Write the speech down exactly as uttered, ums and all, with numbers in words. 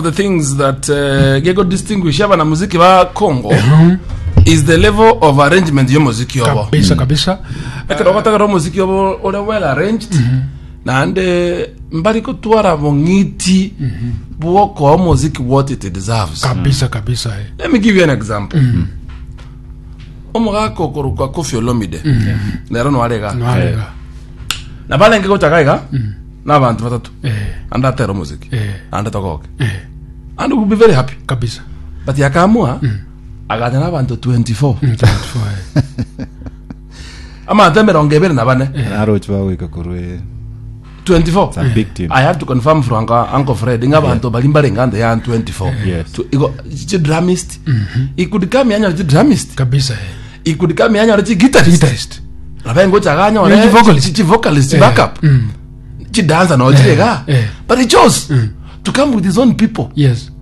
The things that uh, get distinguish hapa na muziki wa Congo uh-huh. is the level of arrangement yo muziki yobo kabisa kabisa ekero bataka muziki yobo ole well arranged uh-huh. na ande mbari ko twara bongiti uh-huh. buoko muziki what it deserves kabisa kabisa eh. Let me give you an example uh-huh. Omuga kokoro kwa Koffi Olomide uh-huh. nero no alega no alega na bale ngiko takaiga uh-huh. na bantu batatu eh anda tero muziki eh anda tokoke eh and we'll be very happy kabisa but yakamua mm. agatana abantu twenty-four mm, twenty-four ama atemeronge bere na bane arochwa wika kurwe twenty-four it's a big team. I have to confirm from Uncle Fred nga bantu balimba ngande ya twenty-four yes to iko the drummist mm-hmm. ikudikami anya the drummist kabisa ikudikami anya the guitarist guitarist rabengo chaganya ole vocalist chi vocalist backup mm. chi dancer no chega eh. but he chose mm. to come with his own people yes